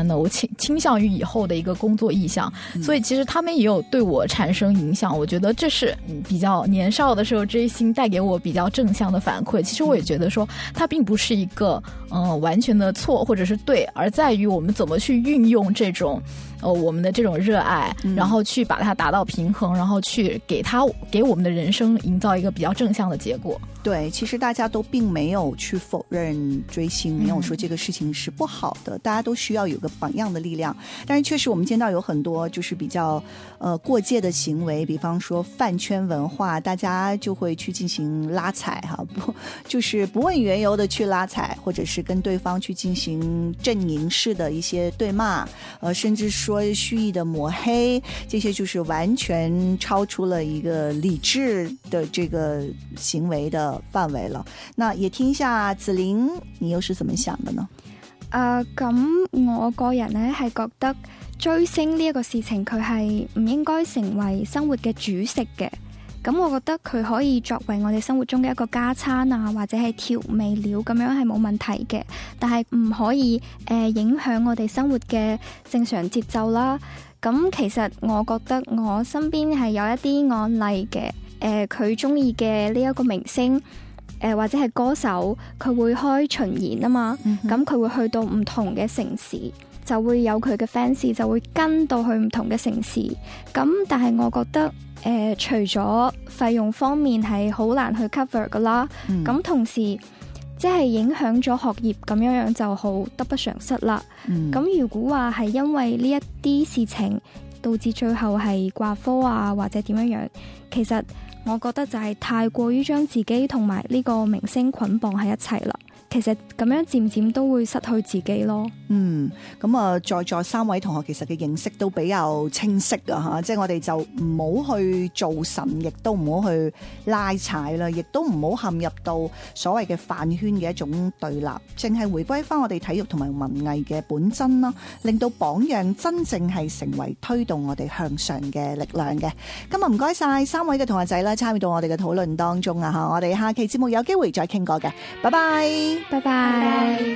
观的，我倾向于以后的一个工作意向，所以其实他们也有对我产生影响。我觉得这是比较年少的时候追星带给我比较正向的反馈。其实我也觉得说它并不是一个完全的错或者是对，而在于我们怎么去运用这种我们的这种热爱，然后去把它达到平衡，然后去给我们的人生营造一个比较正向的结果。 对，其实大家都并没有去否认追星，没有说这个事情是不好的，大家都需要有个榜样的力量。但是确实我们见到有很多就是比较过界的行为，比方说饭圈文化，大家就会去进行拉踩哈，就是不问缘由的去拉踩，或者是跟对方去进行阵营式的一些对骂，甚至说蓄意的抹黑，这些就是完全超出了一个理智的这个行为的範圍啦。那也聽一下子玲你又是怎麼想的呢？ 咁我個人呢係覺得追星呢一個事情佢係唔應該成為生活嘅主食嘅。咁我覺得佢可以作為我哋生活中嘅一個加餐啊，或者係調味料咁樣係冇問題嘅，但係唔可以影響我哋生活嘅正常節奏啦。咁其實我覺得我身邊係有一啲案例嘅。佢中意嘅呢一個明星或者係歌手，佢會開巡演啊嘛，咁佢會去到唔同嘅城市，就會有佢嘅 fans 就會跟到去唔同嘅城市。咁但係我覺得除咗費用方面係好難去 cover 噶啦，咁同時即係影響咗學業咁樣就好得不償失啦。咁如果話係因為呢一啲事情導致最後係掛科啊或者點樣，其實我覺得就係太過於將自己同埋呢個明星捆綁喺一齊啦。其實咁樣漸漸都會失去自己咯。 咁啊，在座三位同學其實嘅認識都比較清晰啊，即係我哋就唔好去做神，亦都唔好去拉踩啦，亦都唔好陷入到所謂嘅飯圈嘅一種對立，淨係回歸翻我哋體育同埋文藝嘅本真啦，令到榜樣真正係成為推動我哋向上嘅力量嘅。今日唔該晒三位嘅同學仔啦，參與到我哋嘅討論當中啊，我哋下期節目有機會再傾過嘅，拜拜。 拜拜。